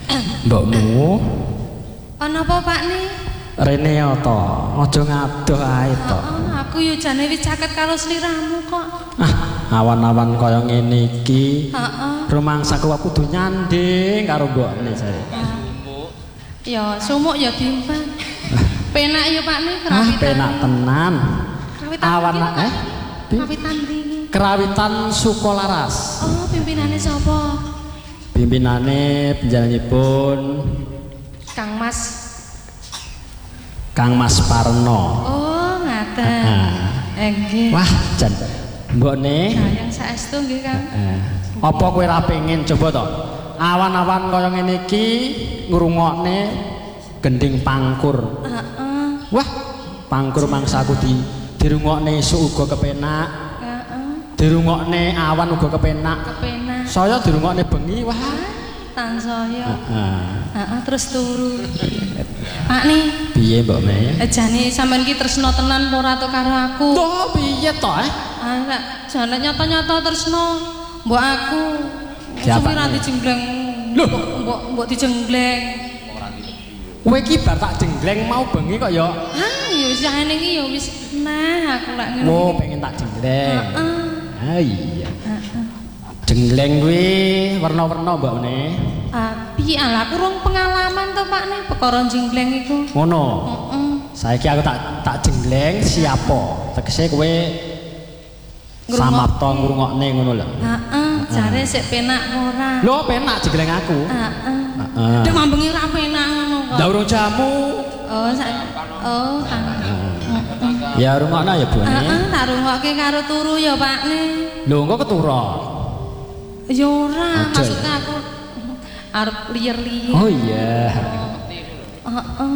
Mbokmu ana apa Pak ni? rene to, aja ngadoh ae to. Aku yo jane wis caket karo sliramu kok. Awan-awan kaya ngene iki. Heeh. Rumangsaku aku kudu nyanding karo mbokne jare. Ya, sumuk ya Gimpang. Penak ya Pak ni kerawitan. Penak tenan. Awan kerawitan ndi? Kerawitan Sukolaras. Oh, pimpinane sapa? Pimpinane penjalanipun Kang Mas Parno. Oh, ngaten. Nggih. Wah, jan mbokne. Sayang saestu nggih, Kang. Apa kowe ra pengin coba to? Awan-awan kaya ngene iki ngrungokne gending pangkur. Heeh. Wah, pangkur mangsaku dirungokne esuk uga kepenak. Heeh. Dirungokne awan uga kepenak. Kepenak. Saya dirungokne bengi, wah. Tansaya. Heeh, terus turu. Pak ni. Piye, Mbokne? Jane sampean ki tresno tenan apa ora to karo aku? Toh piye to, Jane nyata-nyata tresno. Mbok aku. Siapa? Suwi ra dijenggleng. Mbok dijenggleng. Kowe iki bar tak jenggleng mau bengi kok ya. Ya wis ngene iki ya wis nah aku lak ngene. Oh, pengen tak jenggleng. Heeh. Iya. Jenggleng kuwi warna-warna Mbokne. Piye ala aku rong pengalaman to Pak nih perkara jenggleng iku. Ngono. Saiki aku tak jenggleng siapa? Tegese kowe samapta ngrungokne ngono lho. Heeh, jare sik penak ora. Lho, penak jenggleng aku. Heeh. Dek mambengi ra penak ngono kok. Lah urung jamu. Kang. Ya rungokno ya, Bone. Heeh, tak rungokke karo turu ya Pak nih. Lho, engko keturun. Ya ora, maksudnya aku arep liyer-liyer. Oh iya. Heeh.